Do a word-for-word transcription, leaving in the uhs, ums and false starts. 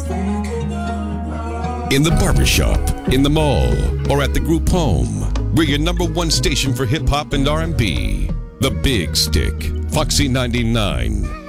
In the barbershop, in the mall, or at the group home, we're your number one station for hip-hop and R and B. The Big Stick, Foxy ninety-nine.